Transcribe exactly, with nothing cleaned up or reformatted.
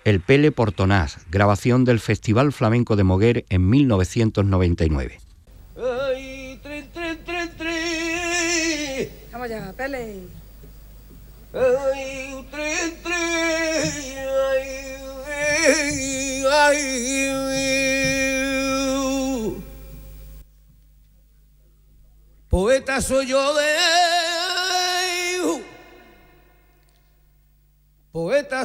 El Pele Portonás, grabación del Festival Flamenco de Moguer en mil novecientos noventa y nueve. Ay, trin, trin, trin, trin. Vamos ya, Pele. Ay, trin, trin. Ay, ay, ay. Poeta soy yo de... Poeta